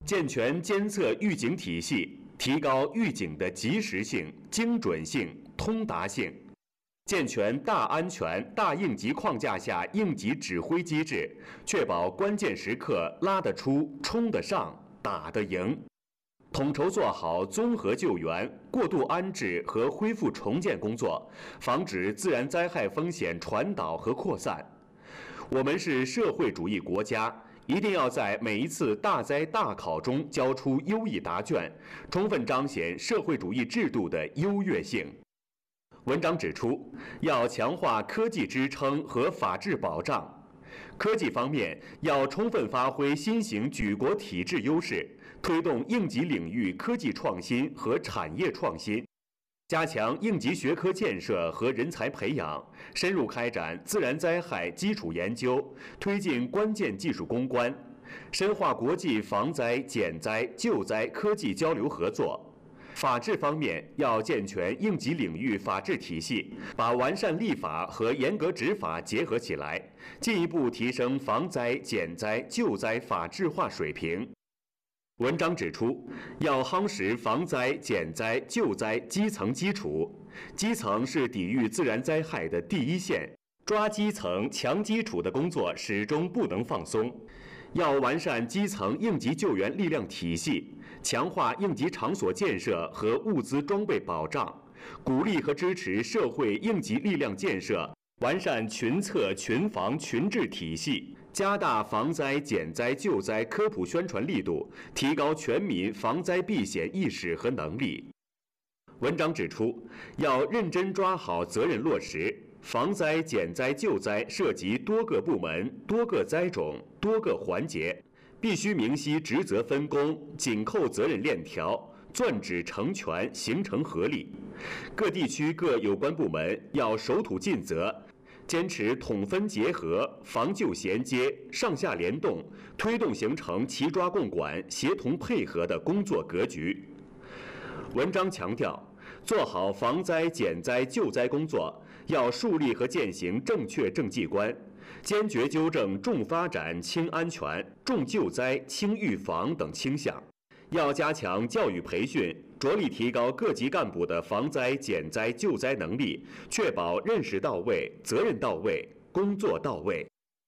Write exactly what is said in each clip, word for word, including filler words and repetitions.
健全监测预警体系，提高预警的及时性、精准性、通达性；健全大安全、大应急框架下应急指挥机制，确保关键时刻拉得出、冲得上、打得赢；统筹做好综合救援、过渡安置和恢复重建工作，防止自然灾害风险传导和扩散。我们是社会主义国家，一定要在每一次大灾大考中交出优异答卷，充分彰显社会主义制度的优越性。文章指出，要强化科技支撑和法治保障。科技方面，要充分发挥新型举国体制优势，推动应急领域科技创新和产业创新，加强应急学科建设和人才培养，深入开展自然灾害基础研究，推进关键技术攻关，深化国际防灾、减灾、救灾科技交流合作。法治方面，要健全应急领域法治体系，把完善立法和严格执法结合起来，进一步提升防灾、减灾、救灾法治化水平。文章指出，要夯实防灾、减灾、救灾基层基础，基层是抵御自然灾害的第一线，抓基层、强基础的工作始终不能放松。要完善基层应急救援力量体系，强化应急场所建设和物资装备保障，鼓励和支持社会应急力量建设，完善群策、群防、群治体系，加大防灾、减灾、救灾科普宣传力度，提高全民防灾避险意识和能力。文章指出，要认真抓好责任落实。防灾、减灾、救灾涉及多个部门、多个灾种、多个环节，必须明晰职责分工，紧扣责任链条，攥指成拳，形成合力。各地区各有关部门要守土尽责，坚持统分结合、防救衔接、上下联动，推动形成齐抓共管、协同配合的工作格局。文章强调，做好防灾、减灾、救灾工作，要树立和践行正确政绩观，坚决纠正重发展、轻安全、重救灾、轻预防等倾向。要加强教育培训，着力提高各级干部的防灾、减灾、救灾能力，确保认识到位、责任到位、工作到位。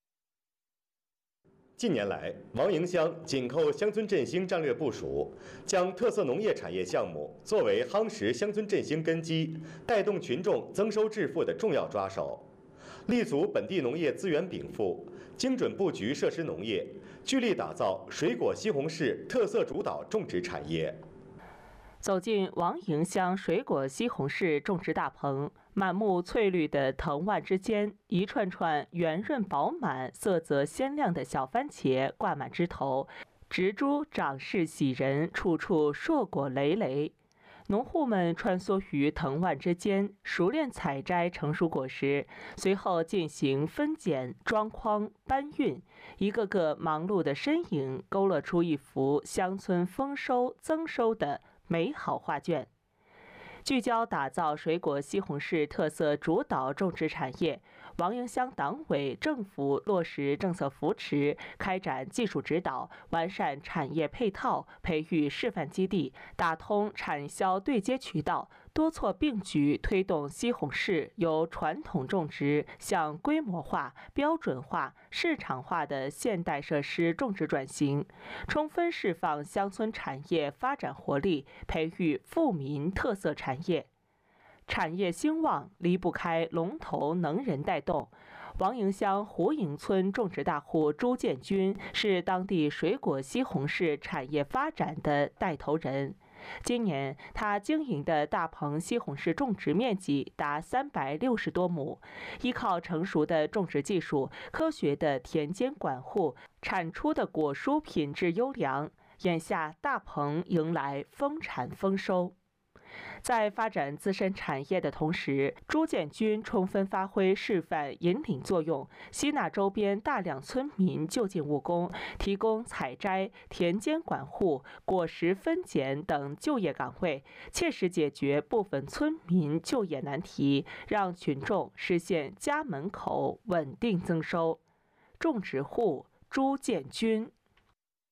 近年来，王营乡紧扣乡村振兴战略部署，将特色农业产业项目作为夯实乡村振兴根基、带动群众增收致富的重要抓手，立足本地农业资源禀赋，精准布局设施农业，聚力打造水果西红柿特色主导种植产业。 走进王营乡水果西红柿种植大棚，满目翠绿的藤蔓之间，一串串圆润饱满、色泽鲜亮的小番茄挂满枝头，植株长势喜人，处处硕果累累。农户们穿梭于藤蔓之间，熟练采摘成熟果实，随后进行分拣、装筐、搬运，一个个忙碌的身影，勾勒出一幅乡村丰收增收的美好画卷。聚焦打造水果西红柿特色主导种植产业，王营乡党委政府落实政策扶持，开展技术指导，完善产业配套，培育示范基地，打通产销对接渠道，多措并举推动西红柿由传统种植向规模化、标准化、市场化的现代设施种植转型，充分释放乡村产业发展活力，培育富民特色产业。产业兴旺离不开龙头能人带动。王营乡胡营村种植大户朱建军是当地水果西红柿产业发展的带头人。今年，他经营的大棚西红柿种植面积达三百六十多亩，依靠成熟的种植技术、科学的田间管护，产出的果蔬品质优良。眼下，大棚迎来丰产丰收。在发展自身产业的同时，朱建军充分发挥示范引领作用，吸纳周边大量村民就近务工，提供采摘、田间管护、果实分拣等就业岗位，切实解决部分村民就业难题，让群众实现家门口稳定增收。种植户朱建军。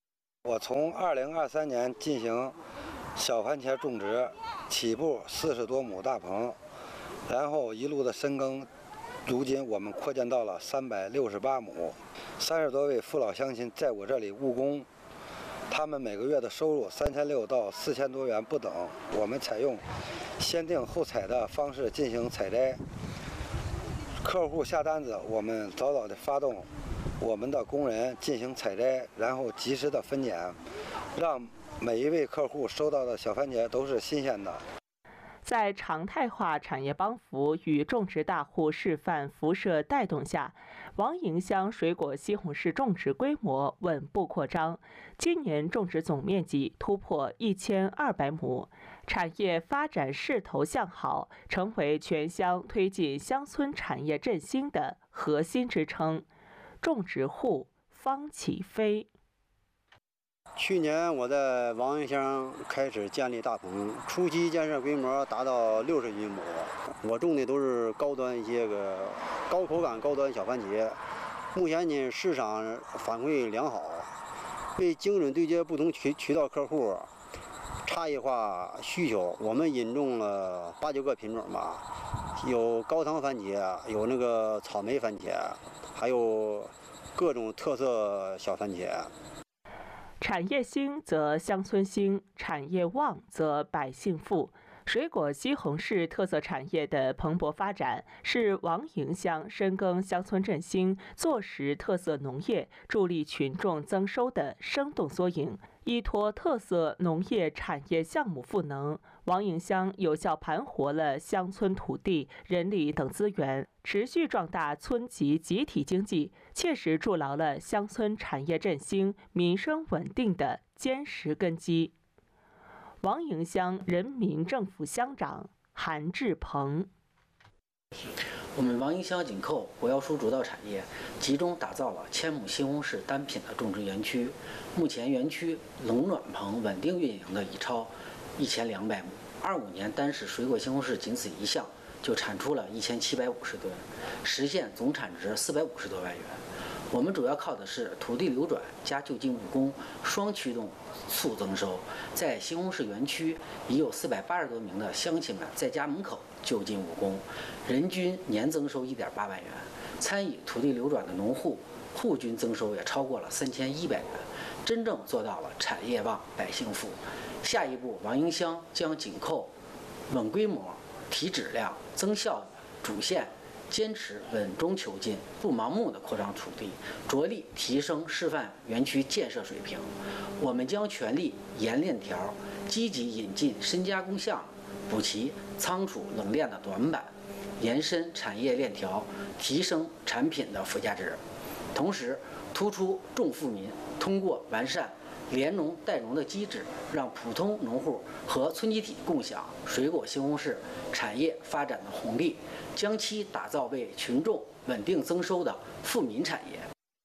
我从二零二三年进行小番茄种植，起步四十多亩大棚，然后一路的深耕，如今我们扩建到了三百六十八亩，三十多位父老乡亲在我这里务工，他们每个月的收入三千六到四千多元不等。我们采用先定后采的方式进行采摘，客户下单子，我们早早的发动我们的工人进行采摘，然后及时的分拣，让每一位客户收到的小番茄都是新鲜的。 在常态化产业帮扶与种植大户示范辐射带动下，王营乡水果西红柿种植规模稳步扩张，今年种植总面积突破一千二百亩，产业发展势头向好，成为全乡推进乡村产业振兴的核心支撑。种植户方启飞。 去年我在王营乡开始建立大棚，初期建设规模达到六十余亩。我种的都是高端一些个高口感、高端小番茄。目前呢，市场反馈良好，为精准对接不同渠渠道客户差异化需求，我们引种了八九个品种吧，有高糖番茄，有那个草莓番茄，还有各种特色小番茄。 产业兴则乡村兴，产业旺则百姓富。水果西红柿特色产业的蓬勃发展，是王营乡深耕乡村振兴、坐实特色农业、助力群众增收的生动缩影。依托特色农业产业项目赋能，王营乡有效盘活了乡村土地、人力等资源，持续壮大村级集体经济，切实筑牢了乡村产业振兴、民生稳定的坚实根基。王营乡人民政府乡长韩志鹏。 我们王营乡紧扣国药蔬主导产业，集中打造了千亩西红柿单品的种植园区。目前园区冷暖棚稳定运营的已超一千两百亩。二五年单是水果西红柿仅此一项，就产出了一千七百五十吨，实现总产值四百五十多万元。我们主要靠的是土地流转加就近务工双驱动促增收。在西红柿园区已有四百八十多名的乡亲们在家门口就近务工，人均年增收一点八万元。参与土地流转的农户户均增收也超过了三千一百元，真正做到了产业旺、百姓富。下一步，王营乡将紧扣稳规模、提质量、增效益主线，坚持稳中求进，不盲目的扩张土地，着力提升示范园区建设水平。我们将全力研链条，积极引进深加工项目，补齐仓储冷链的短板，延伸产业链条，提升产品的附加值。同时，突出重富民，通过完善联农带农的机制，让普通农户和村集体共享水果西红柿产业发展的红利，将其打造为群众稳定增收的富民产业。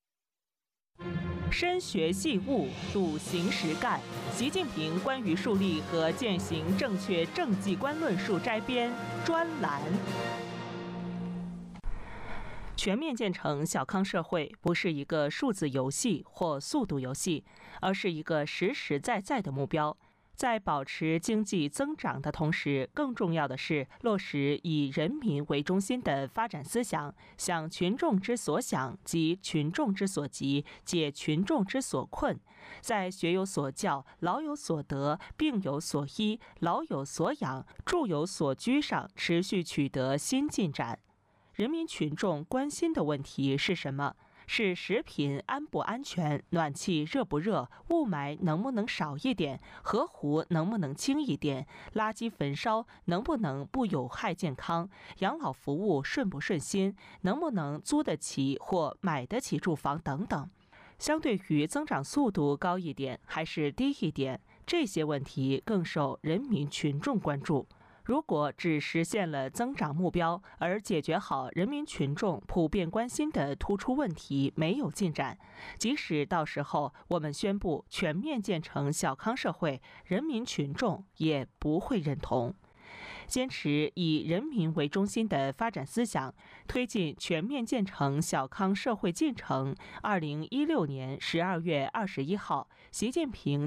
深学细悟，笃行实干。习近平关于树立和践行正确政绩观论述摘编专栏。全面建成小康社会不是一个数字游戏或速度游戏，而是一个实实在在的目标。在保持经济增长的同时，更重要的是落实以人民为中心的发展思想，想群众之所想，急群众之所急，解群众之所困，在学有所教、老有所得、病有所医、老有所养、住有所居上持续取得新进展。人民群众关心的问题是什么？是食品安不安全，暖气热不热，雾霾能不能少一点，河湖能不能清一点，垃圾焚烧能不能不有害健康，养老服务顺不顺心，能不能租得起或买得起住房等等。相对于增长速度高一点还是低一点，这些问题更受人民群众关注。如果只实现了增长目标，而解决好人民群众普遍关心的突出问题没有进展，即使到时候我们宣布全面建成小康社会，人民群众也不会认同。 坚持以人民为中心的发展思想，推进全面建成小康社会进程。二零一六年十二月二十一号，习近平